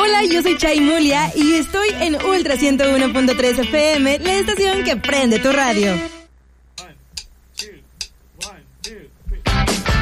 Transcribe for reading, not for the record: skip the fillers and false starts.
Hola, yo soy Chay Mulia y estoy en Ultra 101.3 FM, la estación que prende tu radio.